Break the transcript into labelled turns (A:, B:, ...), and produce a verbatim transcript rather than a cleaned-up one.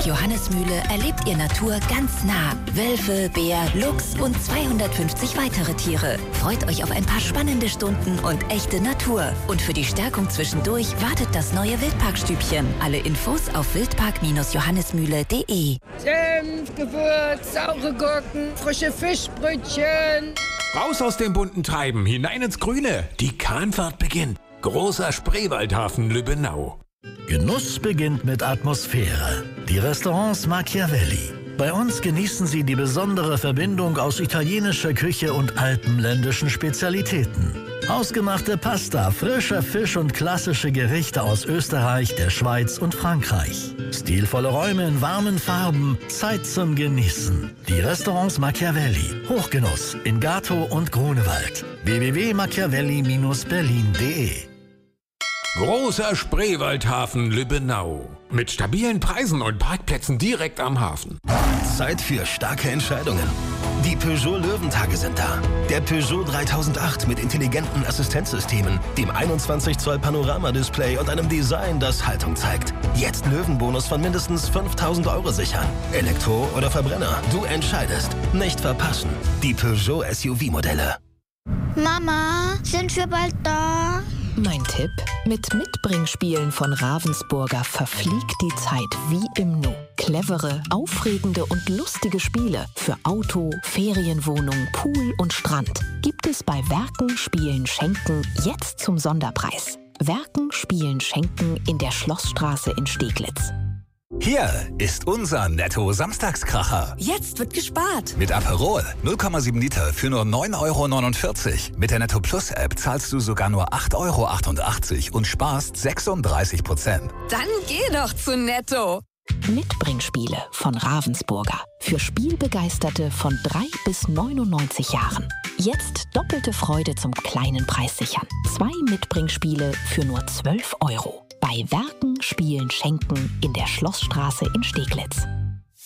A: Johannismühle erlebt ihr Natur ganz nah. Wölfe, Bär, Luchs und zweihundertfünfzig weitere Tiere. Freut euch auf ein paar spannende Stunden und echte Natur. Und für die Stärkung zwischendurch wartet das neue Wildparkstübchen. Alle Infos auf wildpark Johannismühle punkt de.
B: Senf, Gewürz, saure Gurken, frische Fischbrötchen.
C: Raus aus dem bunten Treiben, hinein ins Grüne. Die Kahnfahrt beginnt. Großer Spreewaldhafen Lübbenau.
D: Genuss beginnt mit Atmosphäre. Die Restaurants Machiavelli. Bei uns genießen Sie die besondere Verbindung aus italienischer Küche und alpenländischen Spezialitäten. Ausgemachte Pasta, frischer Fisch und klassische Gerichte aus Österreich, der Schweiz und Frankreich. Stilvolle Räume in warmen Farben, Zeit zum Genießen. Die Restaurants Machiavelli. Hochgenuss in Gatow und Grunewald. w w w punkt machiavelli Bindestrich berlin punkt de.
C: Großer Spreewaldhafen Lübbenau. Mit stabilen Preisen und Parkplätzen direkt am Hafen.
E: Zeit für starke Entscheidungen. Die Peugeot Löwentage sind da. Der Peugeot dreitausendacht mit intelligenten Assistenzsystemen, dem einundzwanzig Zoll Panoramadisplay und einem Design, das Haltung zeigt. Jetzt Löwenbonus von mindestens fünftausend Euro sichern. Elektro oder Verbrenner, du entscheidest. Nicht verpassen. Die Peugeot S U V-Modelle.
F: Mama, sind wir bald da?
A: Mein Tipp: Mit Mitbringspielen von Ravensburger verfliegt die Zeit wie im Nu. Clevere, aufregende und lustige Spiele für Auto, Ferienwohnung, Pool und Strand gibt es bei Werken, Spielen, Schenken jetzt zum Sonderpreis. Werken, Spielen, Schenken in der Schlossstraße in Steglitz.
G: Hier ist unser Netto-Samstagskracher.
H: Jetzt wird gespart.
G: Mit Aperol null Komma sieben Liter für nur neun Euro neunundvierzig. Mit der Netto Plus App zahlst du sogar nur acht Euro achtundachtzig und sparst sechsunddreißig Prozent.
H: Dann geh doch zu Netto.
A: Mitbringspiele von Ravensburger. Für Spielbegeisterte von drei bis neunundneunzig Jahren. Jetzt doppelte Freude zum kleinen Preis sichern. Zwei Mitbringspiele für nur zwölf Euro. Bei Werken, Spielen, Schenken in der Schlossstraße in Steglitz.